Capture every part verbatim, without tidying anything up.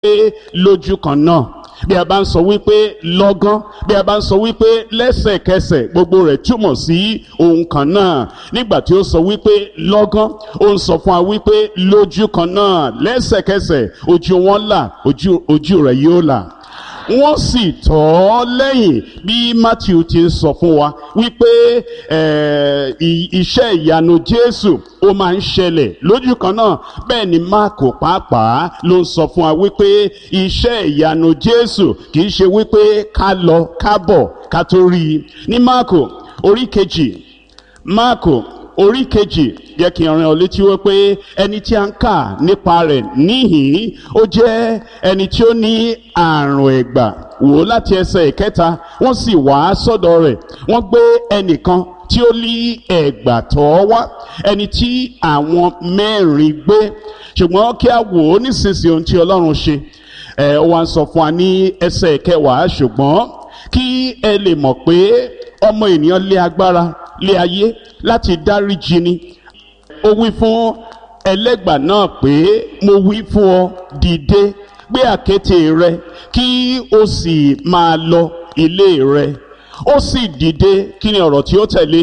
lójú kan náà, bí a bá ń sọ wípé lọ́gán, bí a bá ń sọ wípé lẹ́sẹ̀kẹsẹ̀, gbogbo rẹ̀ túmọ̀ sí ohun kan náà. Nígbà tí ó sọ wípé lọ́gán, ó ń sọ fún wa wípé lójú kan náà, lẹ́sẹ̀kẹsẹ̀ ojú wọn là, ojú ojú rẹ̀ yóò là. Wọ́n sì tọ̀ ọ́ lẹ́yìn, bí Matthew ti ń sọ fún wa wípé iṣẹ́ ìyanu Jésù ó máa ń ṣẹlẹ̀ lójú kan náà. Bẹ́ẹ̀ ni Máàkù pàápàá ló ń sọ fún wa wípé iṣẹ́ ìyanu Jésù kì í ṣe wípé ká lọ ká bọ̀ ká tó rí i. Ní Máàkù orí kejì, Máàkù orí kejì, jẹ́ kí n rán ọ létí wípé ẹni tí a ń kà nípa rẹ̀ níhìn ó jẹ́ ẹni tí ó ní àrùn ẹ̀gbà. Wò láti ẹsẹ̀ ìkẹta, wọ́n sì wá sọ́dọ̀ rẹ̀, wọ́n gbé ẹnìkan tí ó ní ẹ̀gbà tọ́ wá, ẹni tí àwọn mẹ́rin gbé. Ṣùgbọ́n kí a wò ó nísinsìnyí ohun tí Ọlọ́run ṣe. ẹ̀ ó wá ń sọ fún wa ní ẹsẹ̀ ìkẹwàá, ṣùgbọ́n kí ẹ lè mọ̀ pé ọmọ ènìyàn lé agbára lé ayé láti dáríjì ni. Ó wí fún ẹlẹ́gbà náà pé, mo wí fún ọ, dìde, gbé àkéte rẹ kí o sì máa lọ ilé rẹ. Ó sì dìde. Kí ni ọ̀rọ̀ tí ó tẹ̀lé?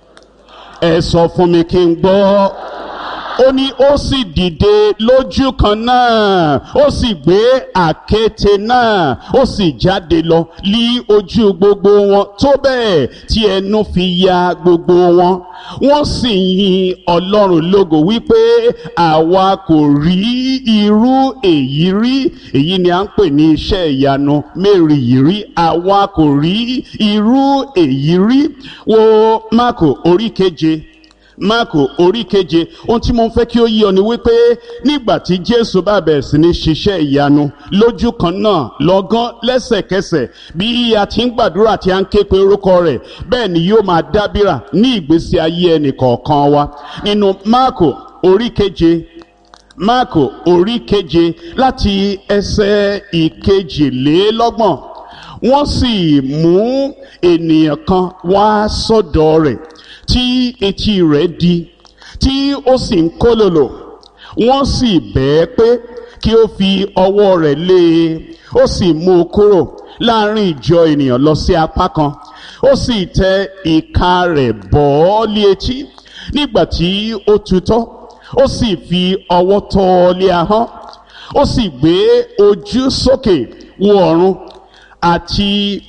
Ẹ sọ fún mi kí n gbọ́. Ó ní ó sì dìde lójú kan náà, ó sì gbé àkéte náà, ó sì jáde lọ lí ojú gbogbo wọn, tó bẹ́ẹ̀ tí ẹnu fi ya gbogbo wọn. Wọ́n sì yin Ọlọ́run lógo wípé àwa kò rí irú èyí rí. Èyí ni à ń pè ní iṣẹ́ ìyanu mẹ́rin yìí rí. Àwa kò rí irú èyí rí. Wo Máàkù orí keje, Máàkù orí keje. Ohun tí mo ń fẹ́ kí ó yé ọ ni wípé nígbà tí Jésù bá bẹ̀rẹ̀ sí ní ṣiṣẹ́ ìyanu lójú kan náà, lọ́gán, lẹ́sẹ̀kẹsẹ̀, bí a ti ń gbàdúrà tí a ń ké pe orúkọ rẹ̀, bẹ́ẹ̀ ni yóò máa dábìrà ní ìgbésí ayé ẹnì kọ̀ọ̀kan wa. Nínú Máàkù orí keje, Máàkù orí keje láti ẹsẹ̀ ìkejìlélọ́gbọ̀n, wọ́n sì mú ènìyàn kan wá sọ́dọ̀ rẹ̀ tí etí rẹ̀ di, tí ó sì ń kólòlò. Wọ́n sì bẹ̀ ẹ́ pé kí ó fi ọwọ́ rẹ̀ lé e. Ó sì mú un kúrò láàrin ìjọ ènìyàn lọ sí apá kan. Ó sì tẹ ìka rẹ̀ bọ́ ọ́ lé etí. Nígbà tí ó tutọ́, ó sì fi ọwọ́ tọ́ ọ lé ahọ́n. Ó sì gbé ojú sókè wo ọ̀run àti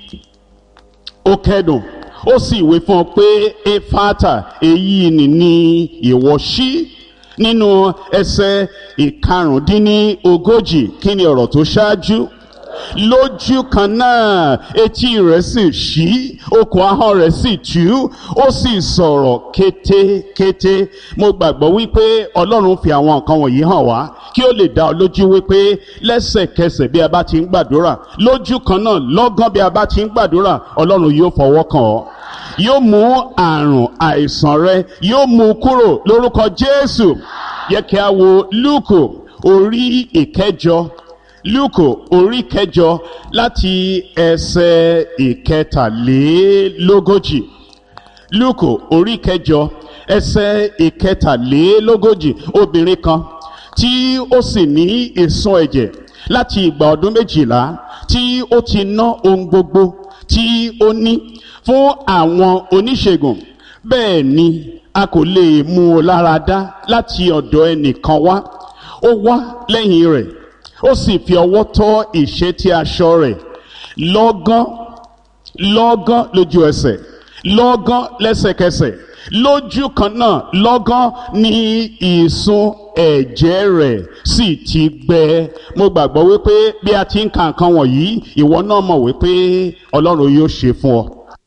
ó kẹ́dùn. Ó sì wí fún ọ pé, Éfátà, èyí ni ní ìwọ ṣí. Nínú ẹsẹ̀ ìkarùndínlógójì, kí ni ọ̀rọ̀ tó ṣáájú? Lójú kan náà etí rẹ̀ sì ṣí, okùn ahọ́n rẹ̀ sì tú, ó sì sọ̀rọ̀ kétékété. Mo gbàgbọ́ wípé Ọlọ́run fi àwọn nǹkan wọ̀nyí hàn wá kí ó lè dá ọ lójú wípé lẹ́sẹ̀kẹsẹ̀ bí a bá ti ń gbàdúrà, lójú kan náà lọ́gán bí a bá ti ń gbàdúrà, Ọlọ́run yóò fọwọ́ kàn ọ́, yóò mú àrùn àìsàn rẹ, yóò mú kúrò lórúkọ Jésù. Yẹ kí a wo Lúùkù orí ìkẹjọ, Lúùkù orí kẹjọ láti ẹsẹ̀ ìkẹtàlélógójì. Lúùkù orí kẹjọ ẹsẹ̀ ìkẹtàlélógójì. Obìnrin kan tí ó sì ní ìsun ẹ̀jẹ̀ láti ìgbà ọdún méjìlá, tí ó ti ná ohun gbogbo tí ó ní fún àwọn oníṣègùn, bẹ́ẹ̀ ni a kò lè mú un lára dá láti ọ̀dọ̀ ẹnìkan wá. Ó wá lẹ́yìn rẹ̀, ó sì fi ọwọ́ tọ́ ìṣẹ́tí aṣọ rẹ̀. Lọ́gán, lọ́gán lójú ẹsẹ̀, lọ́gán lẹ́sẹ̀kẹsẹ̀, lójú kan náà, lọ́gán ní ìsun ẹ̀jẹ̀ rẹ̀ sì ti gbẹ. Mo gbàgbọ́ wípé bí a ti ń ka nǹkan wọ̀nyí, ìwọ náà mọ̀ wípé Ọlọ́run yóò ṣe fún ọ.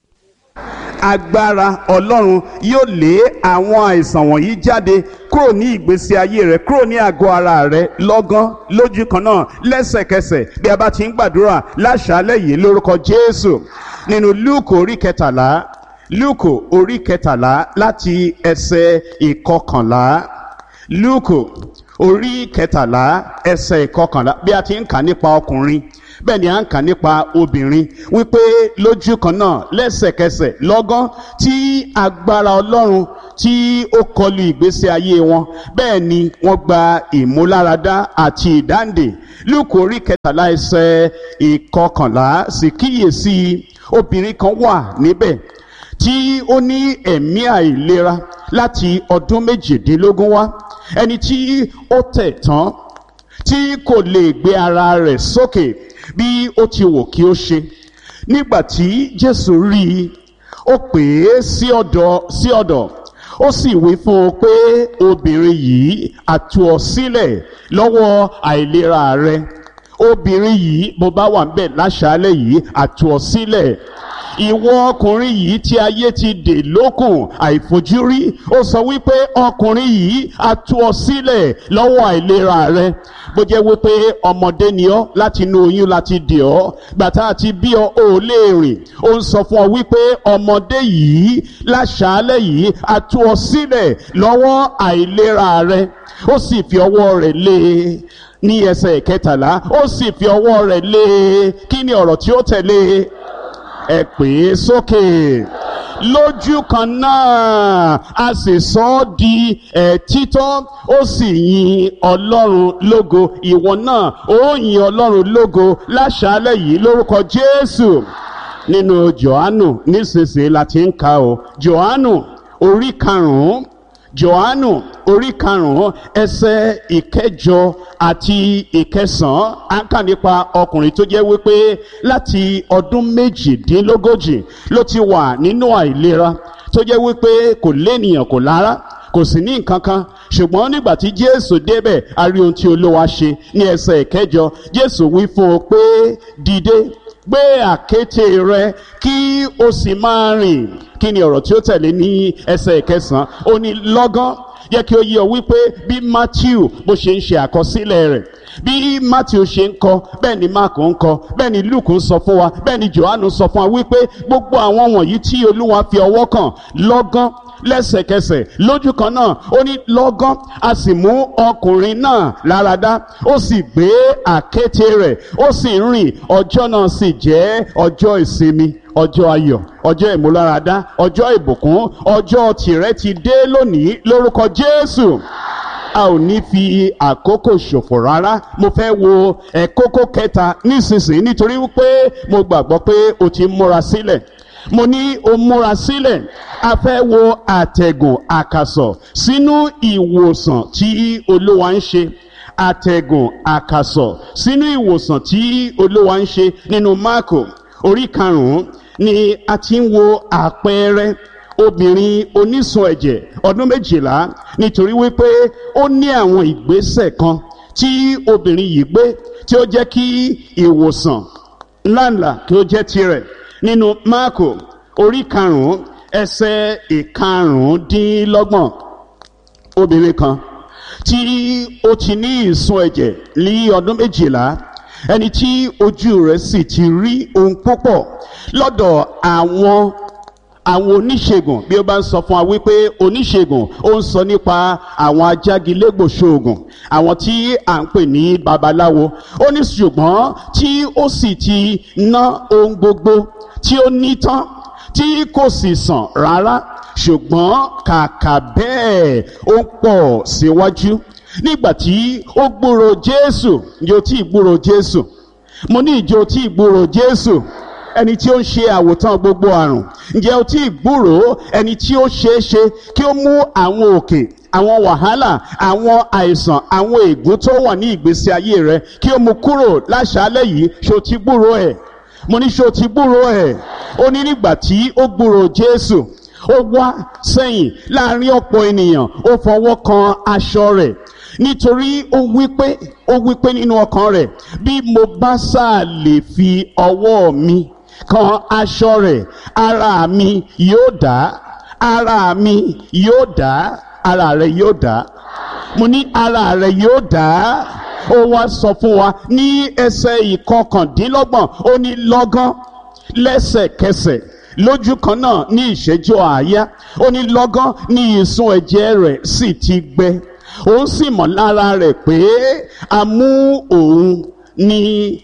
Agbára Ọlọ́run yóò lé àwọn àìsàn wọ̀nyí jáde kúrò ní ìgbésí ayé rẹ, kúrò ní àgọ́ ara rẹ, lọ́gán, lójú kan náà, lẹ́sẹ̀kẹsẹ̀ bí a bá ti ń gbàdúrà láṣálẹ́ yìí lórúkọ Jésù. Nínú Lúùkù orí kẹtàlá, Lúùkù orí kẹtàlá láti ẹsẹ̀ ìkọkànlá. Lúùkù orí kẹtàlá ẹsẹ̀ ìkọkànlá. Bí a ti ń kà nípa ọkùnrin, bẹ́ẹ̀ ni à ń kà nípa obìnrin, wípé lójú kan náà, lẹ́sẹ̀kẹsẹ̀, lọ́gán tí agbára Ọlọ́run tí ó kọlu ìgbésí ayé wọn, bẹ́ẹ̀ ni wọ́n gba ìmúláradá àti ìdáǹdè. Lúùkù orí kẹtàlá ẹsẹ̀ ìkọkànlá sì kíyèsí obìnrin kan wà níbẹ̀ tí ó ní ẹ̀mí àìlera láti ọdún méjìdínlógún wá, ẹni tí ó tẹ̀ tán tí kò lè gbé ara rẹ̀ sókè bí ó ti wù kí ó ṣe. Nígbà tí Jésù rí i, ó pè é sí ọ̀dọ̀ sí ọ̀dọ̀ ó sì wí fún un pé obìnrin yìí a tú ọ sílẹ̀ lọ́wọ́ àìlera rẹ. Obìnrin yìí bó bá wà ńbẹ̀ láṣálẹ́ yìí a tú ọ sílẹ̀. Ìwọ ọkùnrin yìí tí ayé ti dè lókùn àìfojúrí, ó sọ wípé ọkùnrin yìí a tú ọ sílẹ̀ lọ́wọ́ àìlera rẹ. Bó jẹ́ wípé ọmọdé ni ọ́, láti inú oyún láti dè ọ́, gbàtà àti bí ọ ò lè rìn, ó ń sọ fún ọ wípé ọmọdé yìí láṣálẹ́ yìí a tú ọ sílẹ̀ lọ́wọ́ àìlera rẹ. Ó sì fi ọwọ́ rẹ̀ lé e ní ẹsẹ̀ kẹtàlá, ó sì fi ọwọ́ rẹ̀ lé e. Kí ni ọ̀rọ̀ tí ó tẹ̀lé? Ẹ pè é sókè. Lójú kan náà a sì sọ ọ́ di ẹ̀ títọ́, ó sì yin Ọlọ́run lógo. Ìwọ náà ó yin Ọlọ́run lógo láṣálẹ́ yìí lórúkọ Jésù. Nínú Jòhánù nísinsìnyí la ti ń ka o, Jòhánù orí karùn-ún, Jòhánù orí karùn-ún ẹsẹ̀ ìkẹjọ àti ìkẹsàn-án. À ń kà nípa ọkùnrin tó jẹ́ wípé láti ọdún méjìdínlógójì ló ti wà nínú àìlera, tó jẹ́ wípé kò lénìyàn kò lára, kò sì ní nǹkan kan. Ṣùgbọ́n nígbà tí Jésù débẹ̀, a rí ohun tí Olúwa ṣe. Ní ẹsẹ̀ ìkẹjọ, Jésù wí fún un pé dìde, gbé àkéte rẹ kí o sì máa rìn. Kí ni ọ̀rọ̀ tí ó tẹ̀lé ní ẹsẹ̀ ìkẹsàn-án? Ó ní lọ́gán. Yẹ kí ó yé ọ wípé bí Matthew bó ṣe ń ṣe àkọsílẹ̀ rẹ̀, bí Matthew ṣe ń kọ, bẹ́ẹ̀ ni Mark ń kọ, bẹ́ẹ̀ ni Luke ń sọ fún wa, bẹ́ẹ̀ ni Jòhánù sọ fún wa wípé gbogbo àwọn wọ̀nyí tí Olúwa fi ọwọ́ kàn lọ́gán, lẹ́sẹ̀kẹsẹ̀, lójú kan náà, ó ní lọ́gán a sì mú ọkùnrin náà láradá, ó sì gbé àkéte rẹ̀, ó sì rìn. Ọjọ́ náà sì jẹ́ ọjọ́ ìsinmi, ọjọ́ ayọ̀, ọjọ́ ìmúláradá, ọjọ́ ìbùkún. Ọjọ́ tìrẹ ti dé lónìí lórúkọ Jésù. A ò ní fi àkókò ṣòfò rárá. Mo fẹ́ wo ẹ̀kókó kẹta nísinsìnyí nítorí wípé mo gbàgbọ́ pé o ti múra sílẹ̀. Mo ní o múra sílẹ̀. A fẹ́ wo àtẹ̀gùn àkàsọ̀ sínú ìwòsàn tí Olúwa ń ṣe. Àtẹ̀gùn àkàsọ̀ sínú ìwòsàn tí Olúwa ń ṣe nínú Máàkù orí karùn-ún ni a ti ń wo àpẹẹrẹ obìnrin onísun ẹ̀jẹ̀ ọdún méjìlá, nítorí wípé ó ní àwọn ìgbésẹ̀ kan tí obìnrin yìí gbé tí ó jẹ́ kí ìwòsàn ńláńlá kí ó jẹ́ tirẹ̀. Nínú Máàkù orí karùn-ún ẹsẹ̀ ìkarùndínlọ́gbọ̀n, obìnrin kan tí ó ti ní ìsun ẹ̀jẹ̀ ní ọdún méjìlá, ẹni tí ojú rẹ̀ sì ti rí ohun púpọ̀ lọ́dọ̀ àwọn àwọn oníṣègùn. Bí ó bá ń sọ fún wa wípé oníṣègùn, ó ń sọ nípa àwọn ajágilégbòṣoògùn, àwọn tí à ń pè ní babaláwo. Ó ní ṣùgbọ́n tí ó sì ti ná ohun gbogbo tí ó ní tán, tí kò sì sàn rárá, ṣùgbọ́n kàkà bẹ́ẹ̀ ó ń pọ̀ síwájú. Nígbàtí ó gbúrò Jésù, ǹjẹ́ o tí gbúrò Jésù? Mo ní ìjọ tí gbúrò Jésù, ẹni tí ó ń ṣe àwòtán gbogbo àrùn. Ǹjẹ́ o tí gbúrò ẹni tí ó ṣeé ṣe kí ó mú àwọn òkè, àwọn wàhálà, àwọn àìsàn, àwọn ègún tó wà ní ìgbésí ayé rẹ kí ó mú kúrò láṣálẹ́ yìí? Ṣé o ti gbúrò ẹ̀? Mo ní ṣé o ti gbúrò ẹ̀? Ó ní nígbà tí ó gbúrò Jésù, ó wá sẹ́yìn láàrin ọ̀pọ̀ ènìyàn, ó fọwọ́ kan aṣọ rẹ̀, nítorí ó wípé ó wípé nínú ọkàn rẹ̀, bí mo bá sáà lè fi ọwọ́ mi kan aṣọ rẹ̀, ara mi yóò dá, ara mi yóò dá. Ara rẹ̀ yóò dá. Mo ní ara rẹ̀ yóò dá. Ó wá sọ fún wa ní ẹsẹ̀ ìkọkàndínlọ́gbọ̀n, ó ní lọ́gán, lẹ́sẹ̀kẹsẹ̀, lójú kan náà, ní ìṣẹ́jú àáyá, ó ní lọ́gán ní ìsun ẹ̀jẹ̀ rẹ̀ sì ti gbẹ. Ó sì mọ̀ lára rẹ̀ pé a mú òun ni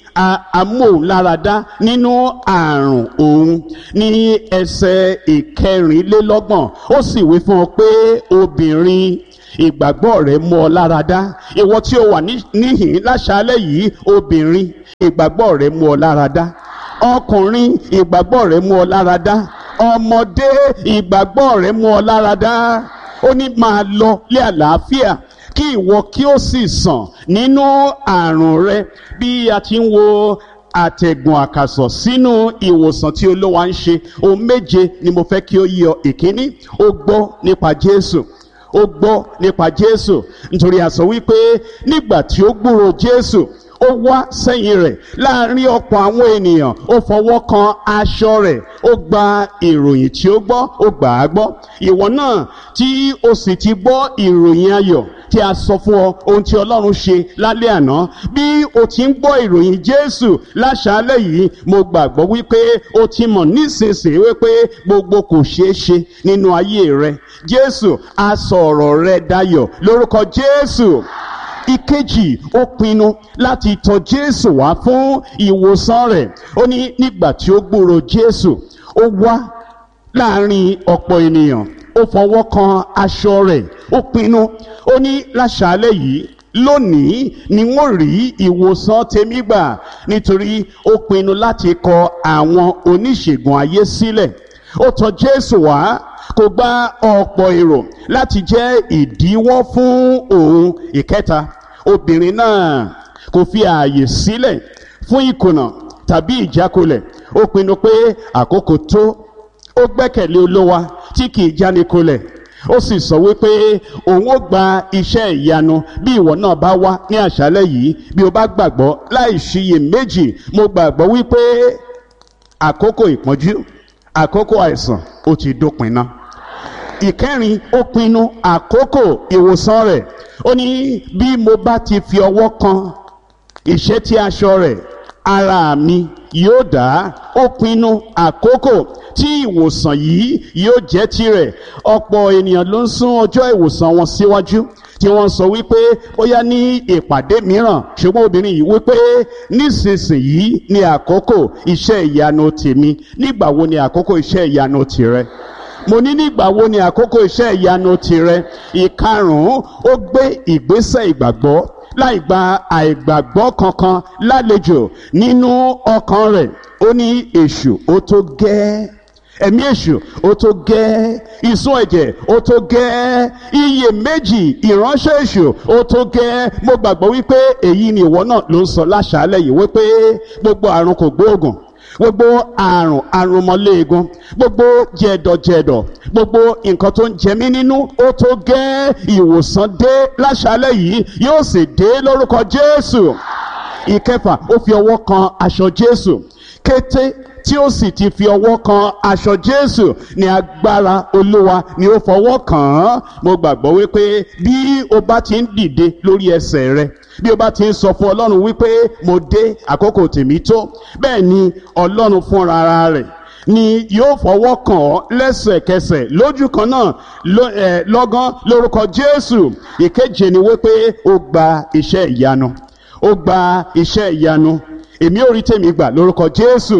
amóhùnláradá nínú àrùn òun. Ní ẹsẹ̀ ìkẹrìnlélọ́gbọ̀n ó sì wí fún ọ pé obìnrin, ìgbàgbọ́ rẹ̀ mú ọ láradá. Ìwọ tí ó wà níhìn láṣálẹ́ yìí, obìnrin, ìgbàgbọ́ rẹ̀ mú ọ láradá. Ọkùnrin, ìgbàgbọ́ rẹ̀ mú ọ láradá. Ọmọdé, ìgbàgbọ́ rẹ̀ mú ọ láradá. Ó ní máa lọ lé àlàáfíà kí ìwọ kí ó sì sàn nínú àrùn rẹ. Bí a ti ń wo àtẹ̀gùn àkàsọ̀ sínú ìwòsàn tí Olúwa ń ṣe, ohun méje ni mo fẹ́ kí ó yé ọ. Ìkíní, ó gbọ́ nípa Jésù. Ó gbọ́ nípa Jésù nítorí a sọ wípé nígbà tí ó gbúròó Jésù, ó wá sẹ́yìn rẹ̀ láàrin ọ̀pọ̀ àwọn ènìyàn, ó fọwọ́ kan aṣọ rẹ̀, ó gba ìròyìn tí ó gbọ́, ó gbà á gbọ́. Ìwọ náà tí o sì ti gbọ́ ìròyìn ayọ̀ tí a sọ fún ọ, ohun tí Ọlọ́run ṣe lálẹ́ àná, bí o ti ń gbọ́ ìròyìn Jésù láṣálẹ́ yìí, mo gbàgbọ́ wípé o ti mọ̀ nísinsìnyí wípé gbogbo kò ṣeé ṣe nínú ayé rẹ. Jésù á sọ ọ̀rọ̀ rẹ dayọ̀ lórúkọ Jésù. Ìkejì, ó pinnu láti tọ̀ Jésù wá fún ìwòsàn rẹ̀. Ó ní nígbà tí ó gbúròó Jésù, ó wá láàrin ọ̀pọ̀ ènìyàn, ó fọwọ́ kan aṣọ rẹ̀, ó pinnu. Ó ní láṣálẹ́ yìí, lónìí ni wọ́n rí ìwòsàn tèmi gbà, nítorí ó pinnu láti kọ àwọn oníṣègùn ayé sílẹ̀. Ó tọ̀ Jésù wá, kò gba ọ̀pọ̀ èrò láti jẹ́ ìdíwọ́ fún òun. Ìkẹta, obìnrin náà kò fi ààyè sílẹ̀ fún ìkùnà tàbí ìjákulẹ̀. Ó pinnu pé àkókò tó. Ó gbẹ́kẹ̀lé Olúwa tí kì í jánikulẹ̀. Ó sì sọ wípé òun ó gba iṣẹ́ ìyanu bí ìwọ náà bá wá ní àṣálẹ́ yìí. Bí o bá gbàgbọ́ láì ṣiyèméjì, mo gbàgbọ́ wípé àkókò ìpọ́njú, àkókò àìsàn ó ti dópin náà. Ìkẹrin, ó pinnu àkókò ìwòsàn rẹ̀. Ó ní bí mo bá ti fi ọwọ́ kan ìṣẹ́tí aṣọ rẹ̀, ara mi yóò dá. Ó pinnu àkókò tí ìwòsàn yìí yóò jẹ́ tirẹ̀. Ọ̀pọ̀ ènìyàn ló ń sún ọjọ́ ìwòsàn wọn síwájú, tí wọ́n sọ wípé bóyá ní ìpàdé mìíràn. Ṣùgbọ́n obìnrin yìí wípé nísinsìnyí ni àkókò iṣẹ́ ìyanu tèmi. Nígbà wo ni àkókò iṣẹ́ ìyanu tìrẹ? Mo ní nígbà wo ni àkókò iṣẹ́ ìyanu tìrẹ? Ìkarùn-ún, ó gbé ìgbésẹ̀ ìgbàgbọ́ láì gba àìgbàgbọ́ kankan lálejò nínú ọkàn rẹ̀. Ó ní èṣù ó tó gẹ́, ẹ̀mí èṣù ó tó gẹ́, ìsun ẹ̀jẹ̀ ó tó gẹ́, iyèméjì ìránṣẹ́ èṣù ó tó gẹ́. Mo gbàgbọ́ wípé èyí ni ìwọ náà ló ń sọ láṣálẹ́ yìí, wípé gbogbo àrùn kò gbóògùn, gbogbo àrùn àrùnmọ́léegun, gbogbo jẹ̀dọ̀jẹ̀dọ̀, gbogbo nǹkan tó ń jẹ mí nínú ó tó gẹ́. Ìwòsàn dé láṣálẹ́ yìí, yóò sì dé lórúkọ Jésù. Ìkẹfà, ó fi ọwọ́ kan aṣọ Jésù. Kété tí ó sì ti fi ọwọ́ kan aṣọ Jésù ni agbára Olúwa ni ó fọwọ́ kàn án. Mo gbàgbọ́ wípé bí o bá ti ń dìde lórí ẹsẹ̀ rẹ, bí o bá ti ń sọ fún Ọlọ́run wípé mo dé, àkókò tèmi tó, bẹ́ẹ̀ ni Ọlọ́run fúnra rẹ̀ ni yóò fọwọ́ kàn ọ́ lẹ́sẹ̀kẹsẹ̀ lójú kan náà lọ́gán lórúkọ Jésù. Ìkeje ni wípé ó gba iṣẹ́ ìyanu. Ó gba iṣẹ́ ìyanu. Èmi ò rí tèmi gbà lórúkọ Jésù.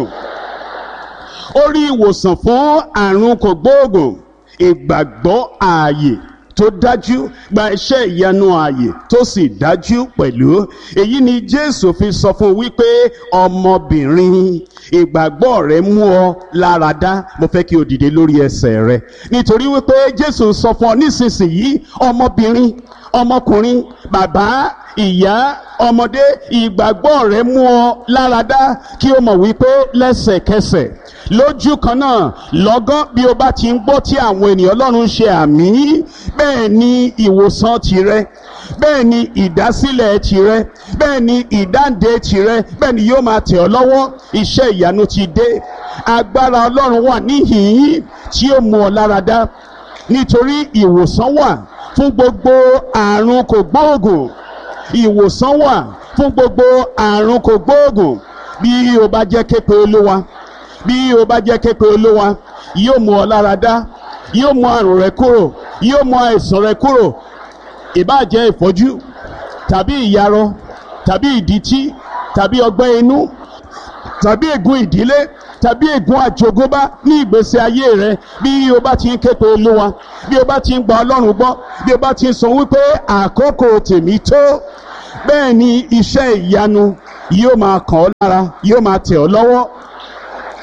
Ó rí ìwòsàn fún àrùn kògbóògùn. Ìgbàgbọ́ ààyè tó dájú gba iṣẹ́ ìyanu ààyè tó sì dájú pẹ̀lú. Èyí ni Jésù fi sọ fún wípé ọmọbìnrin, ìgbàgbọ́ rẹ mú ọ láradá. Mo fẹ́ kí o dìde lórí ẹsẹ̀ rẹ, nítorí wípé Jésù sọ fún ọ nísinsìnyí, ọmọbìnrin, ọmọkùnrin, bàbá, ìyá, ọmọdé, ìgbàgbọ́ rẹ mú ọ láradá. Kí o mọ̀ wípé lẹ́sẹ̀kẹsẹ̀ lójú kan náà lọ́gán bí o bá ti ń gbọ́ tí àwọn ènìyàn Ọlọ́run ṣe àmì, bẹ́ẹ̀ ni ìwòsàn tìrẹ, bẹ́ẹ̀ ni ìdásílẹ̀ tìrẹ, bẹ́ẹ̀ ni ìdáǹdè tìrẹ, bẹ́ẹ̀ ni yóò máa tẹ̀ ọ́ lọ́wọ́. Iṣẹ́ ìyanu ti dé. Agbára Ọlọ́run wà níhìn-ín tí ó mú ọ láradá, nítorí ìwòsàn wà fún gbogbo àrùn kògbóògùn. Ìwòsàn wà fún gbogbo àrùn kògbóògùn. Bí o bá jẹ́ képe Olúwa, bí o bá jẹ́ képe Olúwa, yóò mú ọ láradá, yóò mú àrùn rẹ kúrò, yóò mú àìsàn rẹ kúrò. Ìbá jẹ́ ìfọ́jú tàbí ìyarọ tàbí ìdítí tàbí ọgbẹ́ inú tàbí ègún ìdílé tàbí ègún àjogúnbá ní ìgbésí ayé rẹ, bí o bá ti ń ké pe Olúwa, bí o bá ti ń gba Ọlọ́run gbọ́, bí o bá ti ń sọ wípé àkókò tèmi tó, bẹ́ẹ̀ ni iṣẹ́ ìyanu yóò máa kàn ọ́ lára, yóò máa tẹ̀ ọ́ lọ́wọ́.